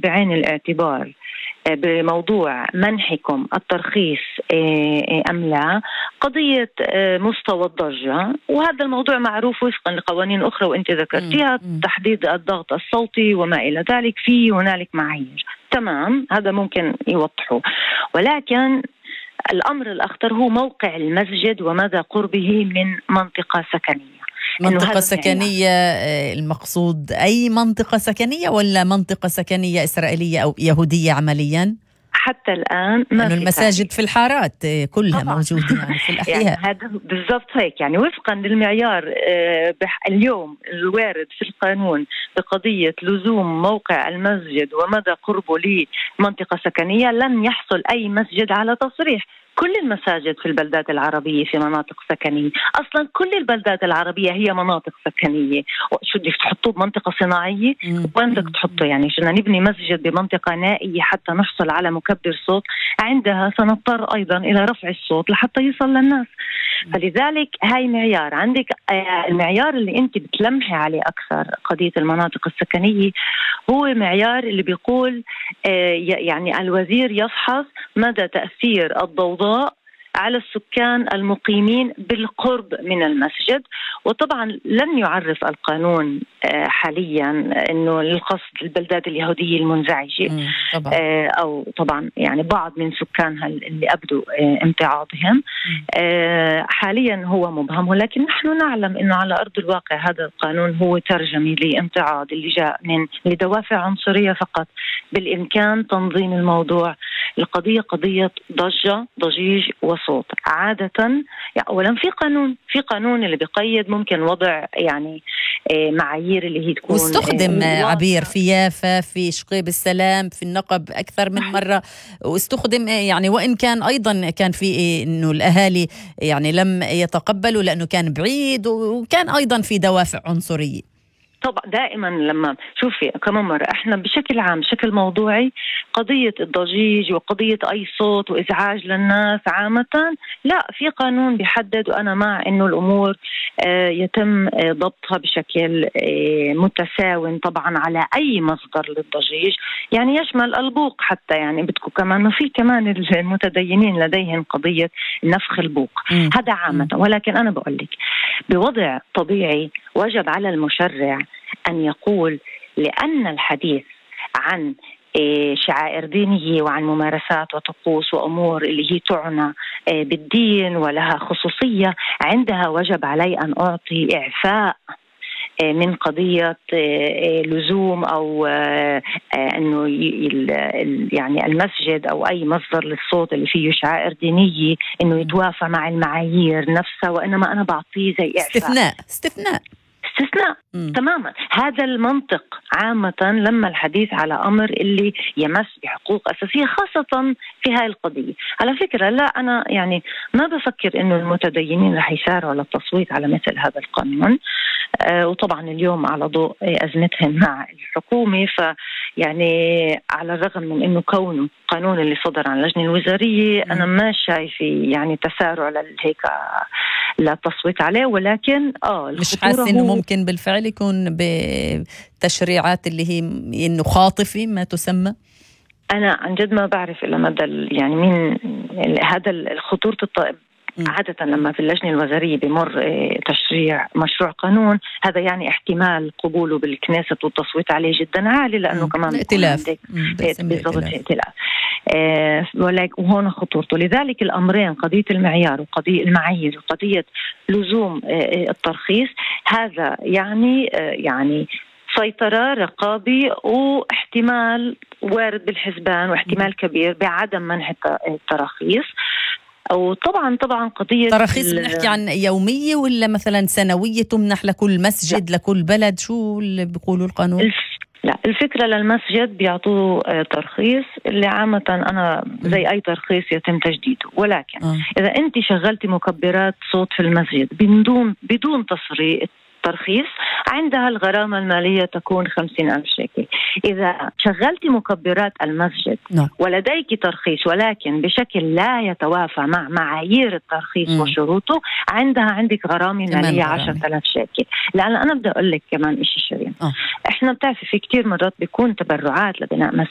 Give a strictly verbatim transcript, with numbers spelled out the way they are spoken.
بعين الاعتبار بموضوع منحكم الترخيص أم لا قضية مستوى الضجة، وهذا الموضوع معروف وفقا لقوانين أخرى وأنت ذكرتيها، تحديد الضغط الصوتي وما إلى ذلك، فيه هنالك معايير تمام، هذا ممكن يوضحه. ولكن الأمر الأخطر هو موقع المسجد ومدى قربه من منطقة سكنية. منطقة سكنية المقصود أي منطقة سكنية ولا منطقة سكنية إسرائيلية أو يهودية عمليا؟ حتى الآن ما في المساجد في الحارات كلها طبعا موجودة يعني في الأحياء. يعني هذا بالضبط هيك، يعني وفقا للمعيار اليوم الوارد في القانون بقضية لزوم موقع المسجد ومدى قربه لمنطقة سكنية، لن يحصل أي مسجد على تصريح. كل المساجد في البلدات العربية في مناطق سكنية، أصلا كل البلدات العربية هي مناطق سكنية. شو بدك تحطوه بمنطقة صناعية؟ وين بدك تحطه؟ يعني شو نبني مسجد بمنطقة نائية حتى نحصل على مكبر صوت؟ عندها سنضطر أيضا إلى رفع الصوت لحتى يصل للناس. فلذلك هاي معيار. عندك المعيار اللي أنت بتلمحي عليه أكثر قضية المناطق السكنية، هو معيار اللي بيقول يعني الوزير يفحص مدى تأثير الضوضاء على السكان المقيمين بالقرب من المسجد. وطبعا لن يعرف القانون حاليا انه للقصد البلدات اليهودية المنزعجة طبعا. او طبعا يعني بعض من سكانها اللي ابدوا امتعاضهم حاليا هو مبهم، ولكن نحن نعلم انه على ارض الواقع هذا القانون هو ترجمة لامتعاض اللي جاء من لدوافع عنصرية فقط. بالامكان تنظيم الموضوع. القضية قضية ضجة ضجيج وصوت عادة. يعني أولا في قانون في قانون اللي بيقيد ممكن وضع يعني معايير اللي هي تكون واستخدم عبير في يافا في شقيب السلام في النقب أكثر من مرة، واستخدم يعني وإن كان أيضا كان في إنه الأهالي يعني لم يتقبلوا لأنه كان بعيد، وكان أيضا في دوافع عنصرية. طبعا دائما لما شوفي كمان مرة احنا بشكل عام بشكل موضوعي قضية الضجيج وقضية اي صوت وازعاج للناس عامة لا، في قانون بيحدد، وانا مع انه الامور اه يتم اه ضبطها بشكل اه متساو طبعا على اي مصدر للضجيج، يعني يشمل البوق حتى. يعني بدكم كمان في كمان المتدينين لديهم قضية نفخ البوق، هذا عامة. ولكن انا بقول لك بوضع طبيعي وجب على المشرع أن يقول لأن الحديث عن شعائر دينية وعن ممارسات وطقوس وأمور اللي هي تعنى بالدين ولها خصوصية، عندها وجب علي أن أعطي إعفاء من قضية لزوم أو أنه يعني المسجد أو أي مصدر للصوت اللي فيه شعائر دينية أنه يتوافى مع المعايير نفسها، وإنما أنا بعطيه زي إعفاء استثناء استثناء استثناء تماما. هذا المنطق عامة لما الحديث على أمر اللي يمس بحقوق أساسية خاصة في هاي القضية. على فكرة لا، أنا يعني ما بفكر إنه المتدينين رح يساروا على التصويت على مثل هذا القانون، آه وطبعا اليوم على ضوء أزمتهم مع الحكومة، فيعني على الرغم من إنه كونه قانون اللي صدر عن اللجنة الوزارية أنا ما شايفة يعني تسارع لهيك للتصويت عليه. ولكن آه مش حاسة إنه ممكن بالفعل يكون بتشريعات اللي هي إنه خاطفة ما تسمى؟ أنا عن جد ما بعرف إلا مدى يعني من هذا الخطورة الطائب. عادة لما في اللجنة الوزارية بمر تشريع مشروع قانون، هذا يعني احتمال قبوله بالكنيسة والتصويت عليه جدا عالي، لأنه كمان ائتلاف بالضبط ائتلاف آه وهون خطورته. لذلك الأمرين قضية المعيار وقضية المعايير وقضية لزوم آه الترخيص، هذا يعني آه يعني سيطرة رقابي واحتمال وارد بالحسبان واحتمال كبير بعدم منح التراخيص. وطبعا طبعا قضية تراخيص بنحكي عن يومية ولا مثلا سنوية تمنح لكل مسجد لا. لكل بلد؟ شو اللي بيقولوا القانون؟ الف... لا الفكرة للمسجد بيعطوه ترخيص اللي عامة أنا زي أي ترخيص يتم تجديده. ولكن آه. إذا أنت شغلتي مكبرات صوت في المسجد بدون بدون تصريح ترخيص، عندها الغرامة المالية تكون خمسين ألف شيكل. إذا شغلتي مكبرات المسجد no. ولديك ترخيص ولكن بشكل لا يتوافى مع معايير الترخيص mm. وشروطه، عندها عندك غرامة مالية عشرة آلاف شيكل. لأن أنا بدي أقول لك كمان إشي شريم. oh. إحنا بتعرفي في كتير مرات بيكون تبرعات لبناء